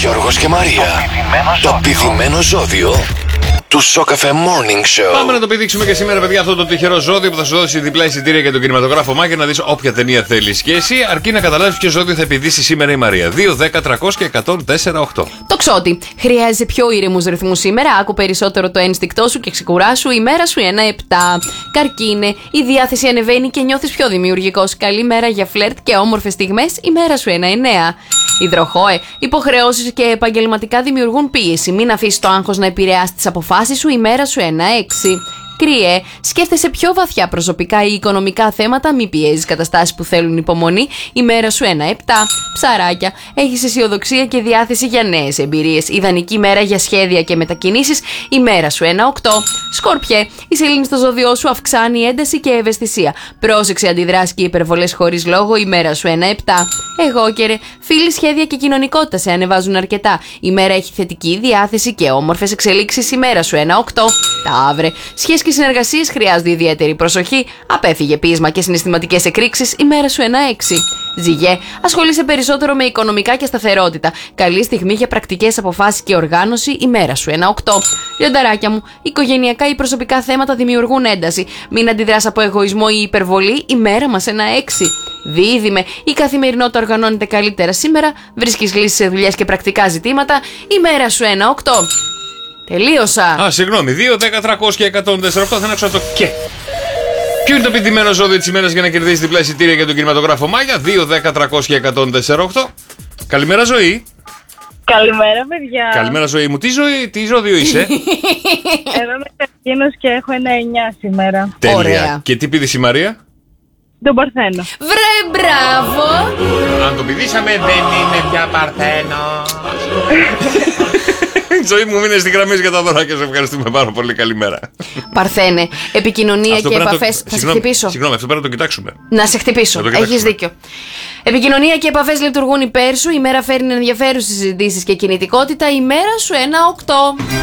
Γιώργος και Μαρία. Το πηδημένο ζώδιο του Σοκαφέ Morning Show. Πάμε να το πηδήξουμε και σήμερα, παιδιά, αυτό το τυχερό ζώδιο που θα σου δώσει διπλά εισιτήρια για τον κινηματογράφο Μάγια να δεις όποια ταινία θέλεις. Και εσύ, αρκεί να καταλάβεις ποιο ζώδιο θα επιδύσει σήμερα η Μαρία. 2, 10, 300 και 104,8. Το ξότι. Χρειάζεσαι πιο ήρεμους ρυθμούς σήμερα. Άκου περισσότερο το ένστικτό σου και ξεκουράσου. Η μέρα σου 1-7. Καρκίνε. Η διάθεση ανεβαίνει και νιώθεις πιο δημιουργικός. Καλή μέρα για φλερτ και όμορφες στιγμές. Η μέρα σου 1-9. Υδροχόε. Υποχρεώσεις και επαγγελματικά δημιουργούν πίεση. Μην αφήσεις το άγχος να επηρεάσει τις αποφάσεις σου. Η μέρα σου 1-6. Κρύε, σκέφτεσαι πιο βαθιά προσωπικά ή οικονομικά θέματα, μη πιέζεις καταστάσεις που θέλουν υπομονή. Η μέρα σου 1-7. Ψαράκια, έχεις αισιοδοξία και διάθεση για νέες εμπειρίες. Ιδανική μέρα για σχέδια και μετακινήσεις. Η μέρα σου 1-8. Σκόρπιε, η σελήνη στο ζώδιό σου αυξάνει ένταση και ευαισθησία. Πρόσεξε αντιδράσεις και υπερβολές χωρίς λόγο. Η μέρα σου 1-7. Εγώκερε, φίλοι, σχέδια και κοινωνικότητα σε ανεβάζουν αρκετά. Η μέρα έχει θετική διάθεση και όμορφες εξελίξεις. Η μέρα σου 1-8. Ταύρε, σχέσεις και συνεργασίες χρειάζονται ιδιαίτερη προσοχή. Απέφυγε πείσμα και συναισθηματικές εκρήξεις. Η μέρα σου 1-6. Ζυγέ, ασχολείσαι περισσότερο με οικονομικά και σταθερότητα. Καλή στιγμή για πρακτικές αποφάσεις και οργάνωση. Η μέρα σου 1-8. Λιονταράκια μου, οικογενειακά ή προσωπικά θέματα δημιουργούν ένταση. Μην αντιδράς από εγωισμό ή υπερβολή. Η μέρα μας 1-6. Δίδυμε, η καθημερινότητα οργανώνεται καλύτερα σήμερα. Βρίσκεις λύσεις σε δουλειές και πρακτικά ζητήματα. Η μέρα σου 1-8. Τελείωσα. Α, συγγνώμη. 2, 10, 300 και 104,8. Θα άκουσα το και. Ποιο είναι το πηδημένο ζώδιο της ημέρας για να κερδίσει διπλά εισιτήρια για τον κινηματογράφο Μάγια? 2, 10, 300 και 104,8. Καλημέρα, Ζωή. Καλημέρα, παιδιά. Καλημέρα, Ζωή μου. Τι ζώδιο είσαι? Εγώ είμαι καρκίνος και έχω 1-9 σήμερα. Τέλεια. Ωραία. Και τι πήδησε η Μαρία? Τον Παρθένο. Βρε, μπράβο. Αν το πηδήσαμε, δεν είναι πια Παρθένο. Ζωή μου, μείνε στη γραμμή για τα δωράκια. Σε ευχαριστούμε πάρα πολύ. Καλημέρα. Παρθένε, επικοινωνία Αυτό και πρέπει να επαφές. Θα σε χτυπήσω. Συγγνώμη, αυτό πρέπει να το κοιτάξουμε. Να σε χτυπήσω. Να το κοιτάξουμε. Έχεις δίκιο. Επικοινωνία και επαφές λειτουργούν υπέρ σου. Η μέρα φέρνει ενδιαφέρουσες συζητήσεις και κινητικότητα. Η μέρα σου 1-8.